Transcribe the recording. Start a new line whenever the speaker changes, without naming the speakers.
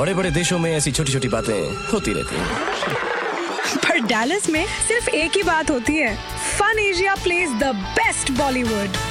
बड़े बड़े देशों में ऐसी छोटी छोटी बातें होती रहती हैं।
पर डैलस में सिर्फ एक ही बात होती है, fun Asia plays the best Bollywood.